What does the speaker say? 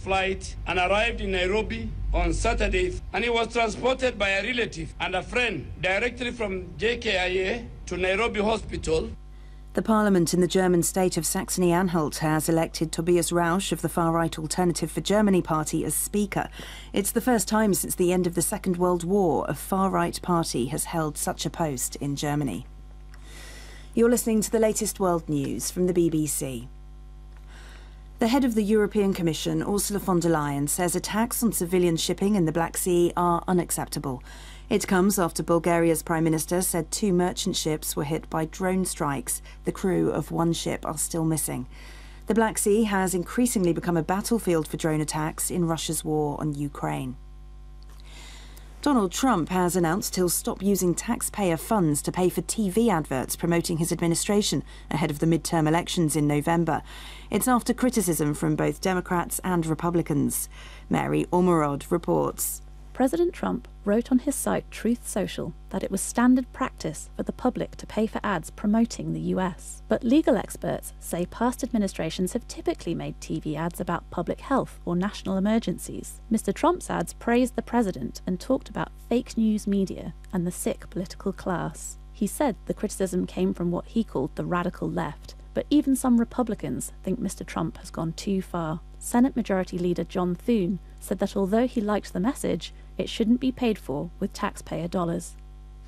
flight and arrived in Nairobi on Saturday, and he was transported by a relative and a friend directly from JKIA to Nairobi Hospital. The parliament in the German state of Saxony-Anhalt has elected Tobias Rausch of the far-right Alternative for Germany party as Speaker. It's the first time since the end of the Second World War a far-right party has held such a post in Germany. You're listening to the latest world news from the BBC. The head of the European Commission, Ursula von der Leyen, says attacks on civilian shipping in the Black Sea are unacceptable. It comes after Bulgaria's Prime Minister said 2 merchant ships were hit by drone strikes. The crew of 1 ship are still missing. The Black Sea has increasingly become a battlefield for drone attacks in Russia's war on Ukraine. Donald Trump has announced he'll stop using taxpayer funds to pay for TV adverts promoting his administration ahead of the midterm elections in November. It's after criticism from both Democrats and Republicans. Mary Ormerod reports. President Trump wrote on his site Truth Social that it was standard practice for the public to pay for ads promoting the US. But legal experts say past administrations have typically made TV ads about public health or national emergencies. Mr. Trump's ads praised the president and talked about fake news media and the sick political class. He said the criticism came from what he called the radical left, but even some Republicans think Mr. Trump has gone too far. Senate Majority Leader John Thune said that although he liked the message, it shouldn't be paid for with taxpayer dollars.